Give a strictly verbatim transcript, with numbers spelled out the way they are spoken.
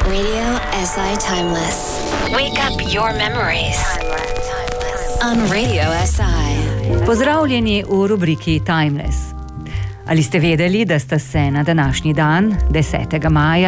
Radio S I Timeless. Wake up your memories. On Radio S I. Pozdravljeni v rubriki Timeless. Ali ste vedeli, da sta se na današnji dan, desetega maja,